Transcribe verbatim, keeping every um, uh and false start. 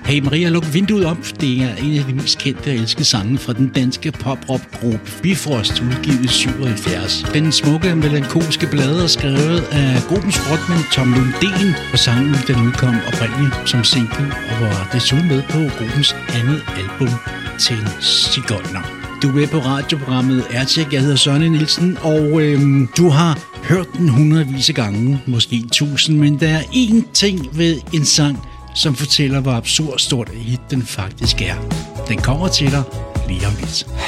Hey Maria, luk vinduet op. Det er en af de mest kendte og elskede sange fra den danske pop-rock-gruppe Bifrost, udgivet i syvoghalvfjerds. Den smukke, melankolske blade er skrevet af gruppens frontmand Tom Lundén, og sangen den udkom oprindeligt som single og var desuden med på gruppens andet album til en sigøjner. Du er på radioprogrammet R-Check. Jeg hedder Søren Nielsen, og øhm, du har hørt den hundredvis af gange, måske tusind, men der er én ting ved en sang, som fortæller, hvor absurd stort et hit den faktisk er. Den kommer til dig lige om lidt.